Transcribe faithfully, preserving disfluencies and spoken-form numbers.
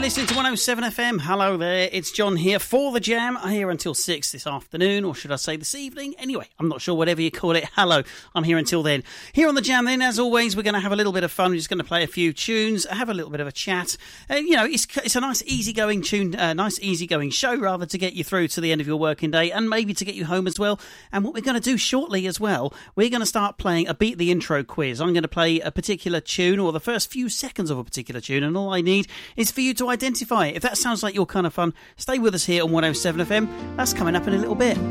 listening to one oh seven F M. Hello there, it's John here for The Jam. I'm here until six this afternoon, or should I say this evening? Anyway, I'm not sure, whatever you call it. Hello, I'm here until then. Here on The Jam then, as always, we're going to have a little bit of fun. We're just going to play a few tunes, have a little bit of a chat. Uh, you know, it's it's a nice easygoing tune, uh, nice easygoing show, rather, to get you through to the end of your working day, and maybe to get you home as well. And what we're going to do shortly as well, we're going to start playing a Beat the Intro quiz. I'm going to play a particular tune, or the first few seconds of a particular tune, and all I need is for you to identify it. If that sounds like your kind of fun, stay with us here on one oh seven F M. That's coming up in a little bit.